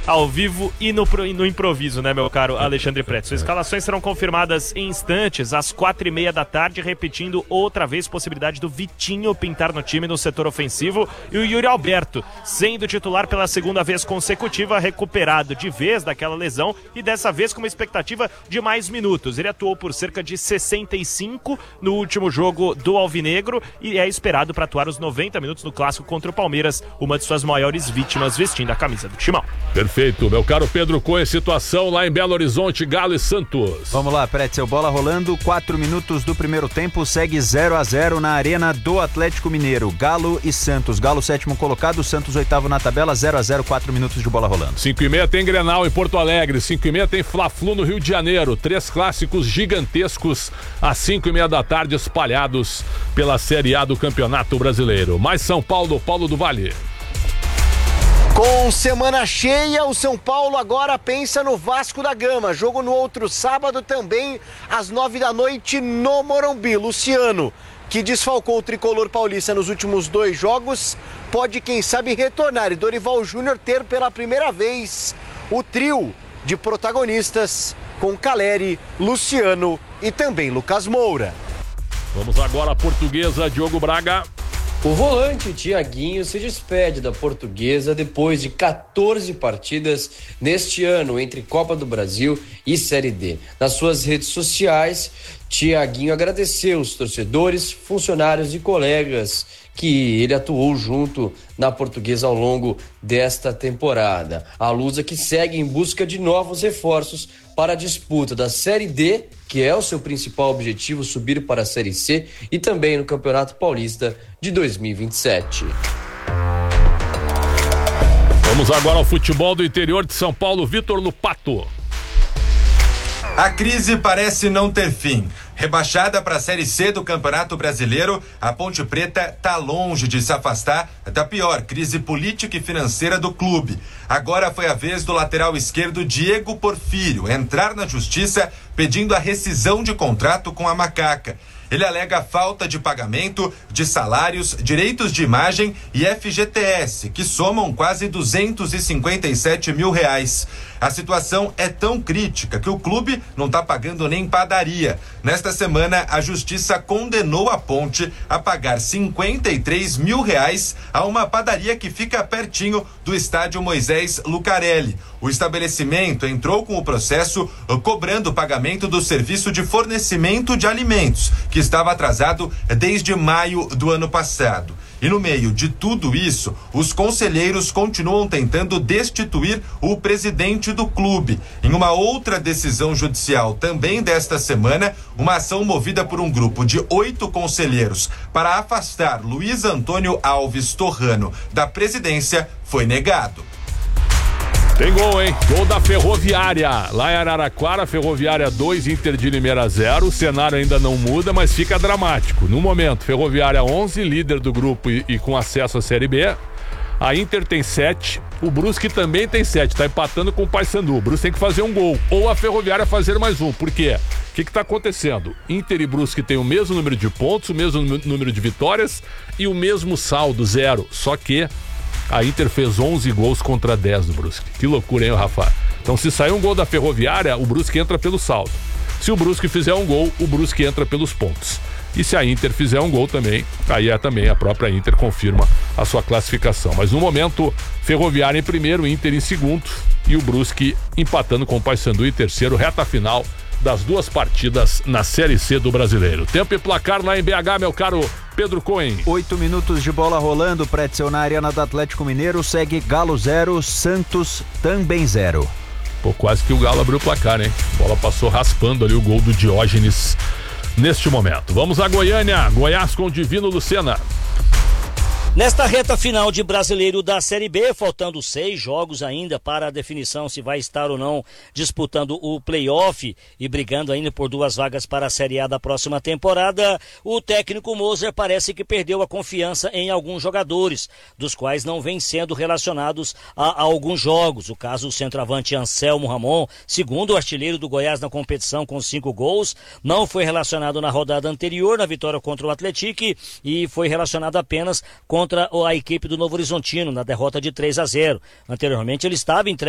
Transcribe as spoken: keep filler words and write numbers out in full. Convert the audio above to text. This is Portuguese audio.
ao vivo e no, no improviso, né, meu caro Alexandre Pretzel? As escalações serão confirmadas em instantes, às quatro e meia da tarde, repetindo outra vez possibilidade do Vitinho pintar no time no setor ofensivo e o Yuri Alberto, sendo titular pela segunda vez consecutiva, recuperado de vez daquela lesão e dessa vez com uma expectativa de mais minutos. Ele atuou por cerca de sessenta e cinco no último jogo do Alvinegro e é esperado para atuar os noventa minutos no clássico contra o Palmeiras, uma de suas maiores vítimas vestindo a camisa do Timão. Perfeito, meu caro Pedro Cohen, situação lá em Belo Horizonte, Galo e Santos. Vamos lá, Pretzel, bola rolando, quatro minutos do primeiro tempo, segue zero a zero na arena do Atlético Mineiro, Galo e Santos. Galo sétimo colocado, Santos oitavo na tabela, zero a zero, quatro minutos de bola rolando. cinco e meia tem Grenal em Porto Alegre, cinco e meia tem Fla-Flu no Rio de Janeiro, três clássicos gigantescos às cinco e meia da tarde espalhados pela Série A do Campeonato Brasileiro. Mais São Paulo, Paulo do Vale. Com semana cheia, o São Paulo agora pensa no Vasco da Gama. Jogo no outro sábado também, às nove da noite, no Morumbi. Luciano, que desfalcou o tricolor paulista nos últimos dois jogos, pode, quem sabe, retornar. E Dorival Júnior ter pela primeira vez o trio de protagonistas com Caleri, Luciano e também Lucas Moura. Vamos agora à Portuguesa, Diogo Braga. O volante Thiaguinho se despede da Portuguesa depois de quatorze partidas neste ano entre Copa do Brasil e Série D. Nas suas redes sociais, Thiaguinho agradeceu os torcedores, funcionários e colegas que ele atuou junto na Portuguesa ao longo desta temporada. A Lusa que segue em busca de novos reforços para a disputa da Série D, que é o seu principal objetivo, subir para a Série C, e também no Campeonato Paulista de dois mil e vinte e sete. Vamos agora ao futebol do interior de São Paulo, Vitor Lupato. A crise parece não ter fim. Rebaixada para a Série C do Campeonato Brasileiro, a Ponte Preta está longe de se afastar da pior crise política e financeira do clube. Agora foi a vez do lateral esquerdo Diego Porfírio entrar na justiça pedindo a rescisão de contrato com a Macaca. Ele alega falta de pagamento de salários, direitos de imagem e F G T S, que somam quase duzentos e cinquenta e sete mil reais. A situação é tão crítica que o clube não está pagando nem padaria. Nesta semana, a justiça condenou a Ponte a pagar cinquenta e três mil reais a uma padaria que fica pertinho do estádio Moisés Lucarelli. O estabelecimento entrou com o processo cobrando o pagamento do serviço de fornecimento de alimentos, que estava atrasado desde maio do ano passado. E no meio de tudo isso, os conselheiros continuam tentando destituir o presidente do clube. Em uma outra decisão judicial também desta semana, uma ação movida por um grupo de oito conselheiros para afastar Luiz Antônio Alves Torrano da presidência foi negado. Tem gol, hein? Gol da Ferroviária. Lá em Araraquara, Ferroviária dois, Inter de Limeira zero. O cenário ainda não muda, mas fica dramático. No momento, Ferroviária onze, líder do grupo e, e com acesso à Série B. A Inter tem sete. O Brusque também tem sete. Tá empatando com o Paysandu. O Brusque tem que fazer um gol. Ou a Ferroviária fazer mais um. Por quê? O que que tá acontecendo? Inter e Brusque têm o mesmo número de pontos, o mesmo número de vitórias e o mesmo saldo, zero. Só que a Inter fez onze gols contra dez do Brusque. Que loucura, hein, Rafa? Então, se sair um gol da Ferroviária, o Brusque entra pelo saldo. Se o Brusque fizer um gol, o Brusque entra pelos pontos. E se a Inter fizer um gol também, aí é também a própria Inter confirma a sua classificação. Mas no momento, Ferroviária em primeiro, Inter em segundo e o Brusque empatando com o Paysandu em terceiro, reta final das duas partidas na Série C do Brasileiro. Tempo e placar lá em B H, meu caro Pedro Cohen. Oito minutos de bola rolando, Pretzel, na Arena do Atlético Mineiro, segue Galo zero, Santos também zero. Pô, quase que o Galo abriu o placar, hein? A bola passou raspando ali o gol do Diógenes neste momento. Vamos a Goiânia, Goiás com o Divino Lucena. Nesta reta final de Brasileiro da Série B, faltando seis jogos ainda para a definição se vai estar ou não disputando o play-off e brigando ainda por duas vagas para a Série A da próxima temporada, o técnico Moser parece que perdeu a confiança em alguns jogadores, dos quais não vêm sendo relacionados a, a alguns jogos. O caso do centroavante Anselmo Ramon, segundo artilheiro do Goiás na competição com cinco gols, não foi relacionado na rodada anterior, na vitória contra o Atlético, e foi relacionado apenas com contra a equipe do Novo Horizontino, na derrota de três a zero. Anteriormente ele estava em